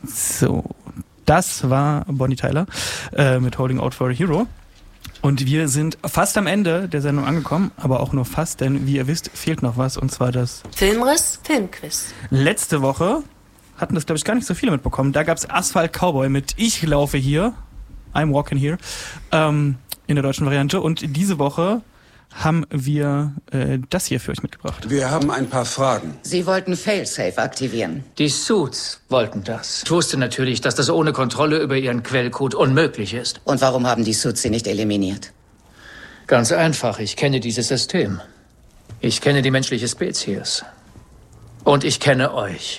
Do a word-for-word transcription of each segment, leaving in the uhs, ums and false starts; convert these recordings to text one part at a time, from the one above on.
So, das war Bonnie Tyler äh, mit Holding Out for a Hero. Und wir sind fast am Ende der Sendung angekommen, aber auch nur fast, denn wie ihr wisst, fehlt noch was, und zwar das Filmriss Filmquiz. Letzte Woche hatten das, glaube ich, gar nicht so viele mitbekommen. Da gab es Asphalt Cowboy mit Ich laufe hier, I'm walking here, ähm, in der deutschen Variante. Und diese Woche haben wir äh, das hier für euch mitgebracht. Wir haben ein paar Fragen. Sie wollten Failsafe aktivieren. Die Suits wollten das. Ich wusste natürlich, dass das ohne Kontrolle über ihren Quellcode unmöglich ist. Und warum haben die Suits sie nicht eliminiert? Ganz einfach, ich kenne dieses System. Ich kenne die menschliche Spezies. Und ich kenne euch.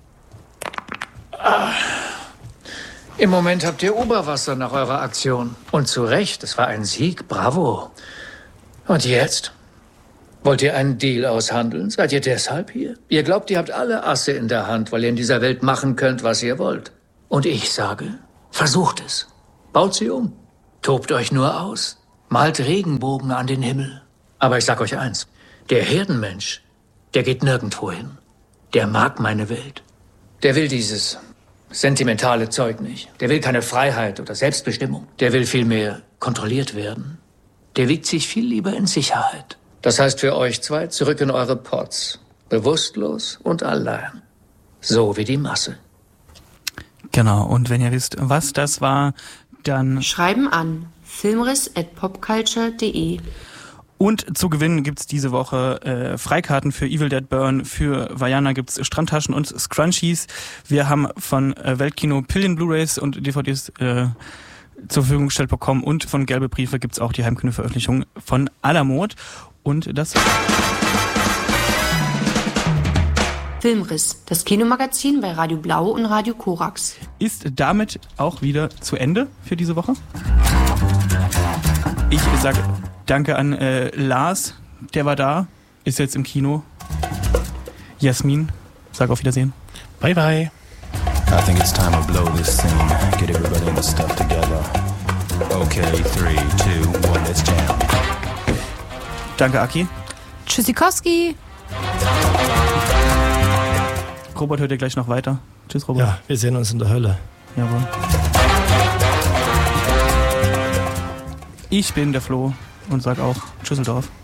Ah. Im Moment habt ihr Oberwasser nach eurer Aktion. Und zu Recht, es war ein Sieg, bravo. Und jetzt? Wollt ihr einen Deal aushandeln? Seid ihr deshalb hier? Ihr glaubt, ihr habt alle Asse in der Hand, weil ihr in dieser Welt machen könnt, was ihr wollt. Und ich sage, versucht es. Baut sie um. Tobt euch nur aus. Malt Regenbogen an den Himmel. Aber ich sag euch eins. Der Herdenmensch, der geht nirgendwo hin. Der mag meine Welt. Der will dieses sentimentale Zeug nicht. Der will keine Freiheit oder Selbstbestimmung. Der will vielmehr kontrolliert werden. Der wiegt sich viel lieber in Sicherheit. Das heißt für euch zwei, zurück in eure Pods. Bewusstlos und allein. So wie die Masse. Genau, und wenn ihr wisst, was das war, dann schreiben an filmriss at popculture punkt de. Und zu gewinnen gibt's diese Woche äh, Freikarten für Evil Dead Burn, für Vajana gibt's Strandtaschen und Scrunchies. Wir haben von äh, Weltkino Pillen Blu-rays und D V Ds äh, zur Verfügung gestellt bekommen, und von Gelbe Briefe gibt's auch die Heimkino-Veröffentlichung von Alamod. Und das Filmriss, das Kinomagazin bei Radio Blau und Radio Korax, ist damit auch wieder zu Ende für diese Woche. Ich sage danke an äh, Lars, der war da, ist jetzt im Kino. Jasmin, sag auf Wiedersehen. Bye bye. I think it's time to blow this scene. Get everybody in the stuff together. Okay, three, two, one, let's jam. Danke, Aki. Tschüssikowski. Robert hört ihr gleich noch weiter. Tschüss, Robert. Ja, wir sehen uns in der Hölle. Jawohl. Ich bin der Flo und sag auch Tschüsseldorf.